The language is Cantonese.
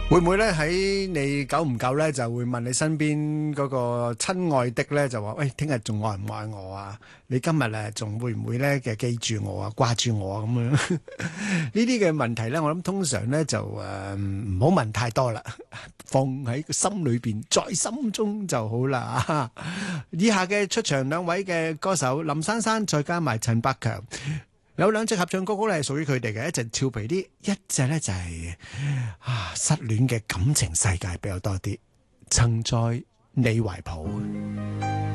會唔會咧喺你久唔久咧就會問你身邊嗰個親愛的咧就話喂，聽日仲愛唔愛我啊？你今日咧仲會唔會咧嘅記住我啊，掛住我啊咁樣？呢啲嘅問題咧，我諗通常咧就唔好問太多啦，放喺個心裏邊，在心中就好啦。以下嘅出場兩位嘅歌手林珊珊再加埋陳百強。有兩隻合唱歌曲咧係屬於佢哋嘅，一隻俏皮啲，一隻咧就係失戀嘅感情世界比較多啲，曾在你懷抱。